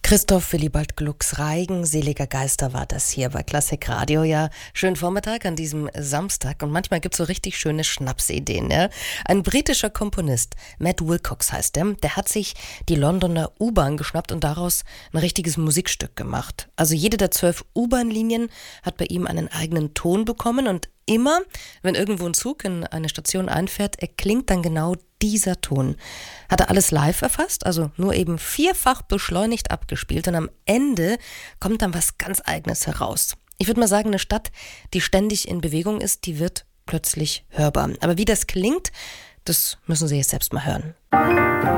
Christoph Willibald Glucks Reigen, seliger Geister war das hier bei Klassik Radio. Ja, schönen Vormittag an diesem Samstag und manchmal gibt's so richtig schöne Schnapsideen. Ja? Ein britischer Komponist, Matt Wilcox heißt der hat sich die Londoner U-Bahn geschnappt und daraus ein richtiges Musikstück gemacht. Also jede der 12 U-Bahn-Linien hat bei ihm einen eigenen Ton bekommen und immer, wenn irgendwo ein Zug in eine Station einfährt, erklingt dann genau dieser Ton. Hat er alles live erfasst, also nur eben 4-fach beschleunigt abgespielt und am Ende kommt dann was ganz Eigenes heraus. Ich würde mal sagen, eine Stadt, die ständig in Bewegung ist, die wird plötzlich hörbar. Aber wie das klingt, das müssen Sie jetzt selbst mal hören.